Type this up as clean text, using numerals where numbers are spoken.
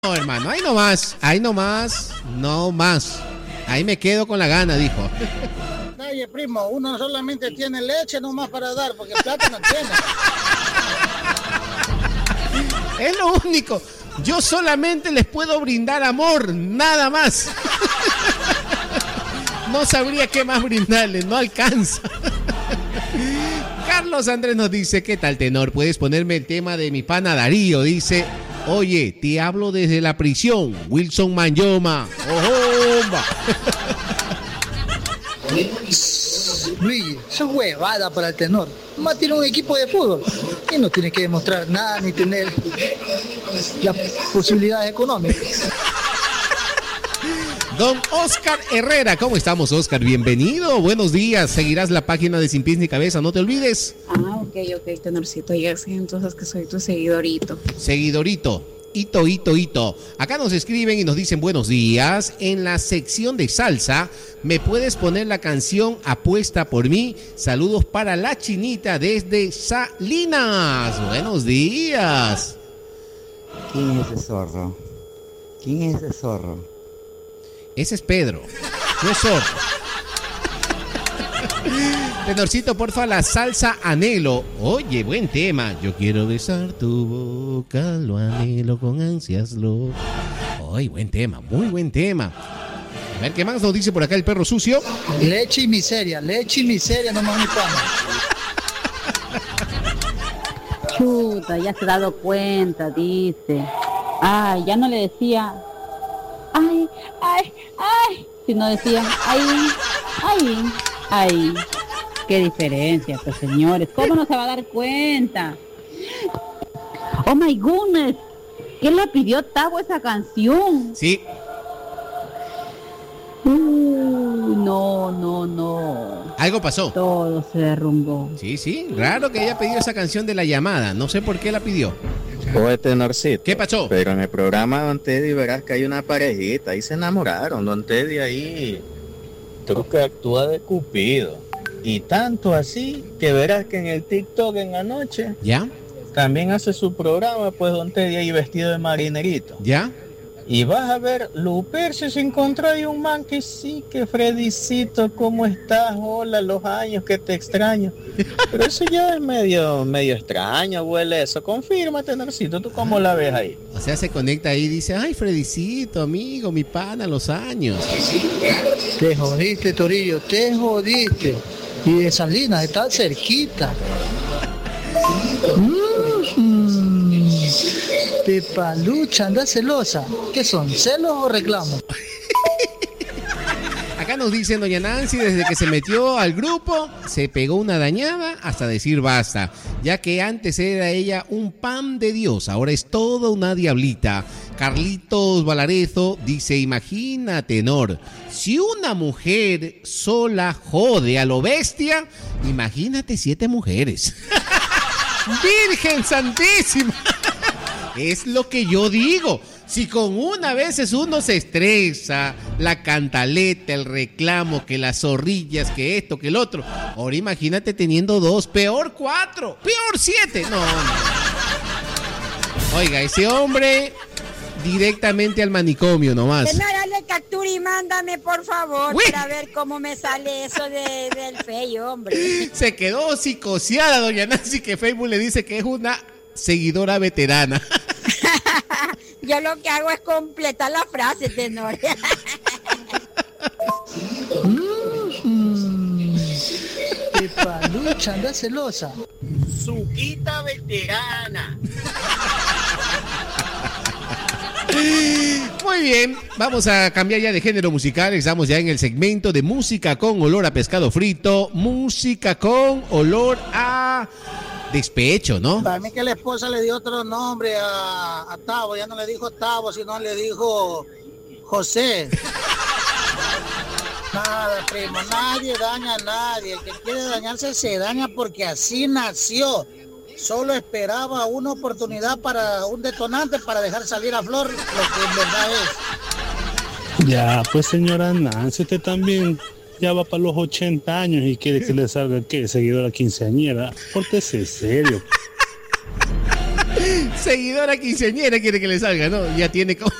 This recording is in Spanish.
No, hermano, ahí nomás, no más. Ahí me quedo con la gana, dijo. Oye, primo, uno solamente tiene leche nomás para dar, porque plata no tiene. Es lo único. Yo solamente les puedo brindar amor, nada más. No sabría qué más brindarles, no alcanza. Carlos Andrés nos dice, ¿qué tal, tenor? ¿Puedes ponerme el tema de mi pana Darío? Dice, oye, te hablo desde la prisión, Wilson Manyoma. ¡Ojomba! Luis, eso es huevada para el tenor. Más tiene un equipo de fútbol y no tiene que demostrar nada ni tener las posibilidades económicas. Don Oscar Herrera, ¿cómo estamos, Oscar? Bienvenido, buenos días. Seguirás la página de Sin Pies Ni Cabeza, no te olvides. Ok, tenorcito, ya sé entonces que soy tu seguidorito. Seguidorito, hito. Acá nos escriben y nos dicen buenos días. En la sección de salsa, ¿me puedes poner la canción Apuesta por mí? Saludos para la Chinita desde Salinas. Buenos días. ¿Quién es ese zorro? Ese es Pedro, no es zorro. Tenorcito, porfa, la salsa anhelo. Oye, buen tema. Yo quiero besar tu boca, lo anhelo con ansias, lo... Oye, buen tema, muy buen tema. A ver, ¿qué más nos dice por acá el perro sucio? Leche y miseria, nomás mi pana. Chuta, ya se ha dado cuenta, dice. Ay, ya no le decía... Ay, sino decía... Ay. Qué diferencia, pues, señores. ¿Cómo no se va a dar cuenta? Oh my goodness. ¿Quién le pidió Tavo esa canción? Sí. No. Algo pasó. Todo se derrumbó. Sí. Raro que haya pedido esa canción de La Llamada. No sé por qué la pidió. Oye, tenorcito. ¿Qué pasó? Pero en el programa Don Teddy verás que hay una parejita. Ahí se enamoraron. Don Teddy ahí creo que actúa de Cupido. Y tanto así que verás que en el TikTok en la noche ¿ya? También hace su programa, pues Don Teddy ahí vestido de marinerito. ¿Ya? Y vas a ver, Lupercio se encontró ahí un man que sí, que Fredicito, ¿cómo estás? Hola, los años que te extraño. Pero eso ya es medio extraño, huele eso. Confírmate, Tenorcito, ¿tú cómo la ves ahí? O sea, se conecta ahí y dice, ay, Fredicito, amigo, mi pana, los años. Te jodiste, Torillo, te jodiste. Y de Salinas, está cerquita. Pepalucha, anda celosa. ¿Qué son, celos o reclamos? Acá nos dice doña Nancy, desde que se metió al grupo, se pegó una dañada hasta decir basta, ya que antes era ella un pan de Dios, ahora es toda una diablita. Carlitos Valarezo dice, imagina, tenor, si una mujer sola jode a lo bestia, imagínate 7 mujeres. Virgen Santísima. Es lo que yo digo. Si con una veces uno se estresa, la cantaleta, el reclamo, que las zorrillas, que esto, que el otro. Ahora imagínate teniendo 2, peor 4, peor 7. No. Oiga, ese hombre directamente al manicomio nomás. Dale captura y mándame, por favor, ¡Uy! para ver cómo me sale eso del feo, hombre. Se quedó psicoseada doña Nancy, que Facebook le dice que es una seguidora veterana. Yo lo que hago es completar la frase, tenor. Pepalucha, anda celosa. Suquita veterana. Muy bien, vamos a cambiar ya de género musical. Estamos ya en el segmento de música con olor a pescado frito, música con olor a despecho, ¿no? Para mí que la esposa le dio otro nombre a Tavo, ya no le dijo Tavo, sino le dijo José. Nada, primo, nadie daña a nadie. El que quiere dañarse se daña porque así nació. Solo esperaba una oportunidad para un detonante para dejar salir a flor lo que en verdad es. Ya, pues señora Nancy, usted también ya va para los 80 años y quiere que le salga, ¿qué? Seguidora quinceañera. Pórtese serio. Seguidora quinceañera quiere que le salga, ¿no? Ya tiene como